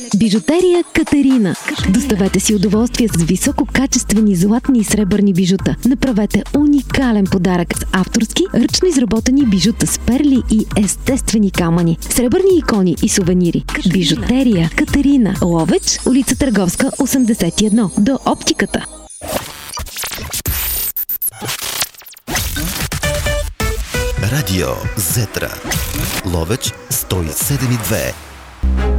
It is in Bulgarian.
Бижутерия Катерина. Доставете си удоволствие с висококачествени златни и сребърни бижута. Направете уникален подарък с авторски, ръчно изработени бижута с перли и естествени камъни, сребърни икони и сувенири. Бижутерия Катерина. Ловеч, улица Търговска, 81. До оптиката. Радио Зетра. Ловеч 107,2.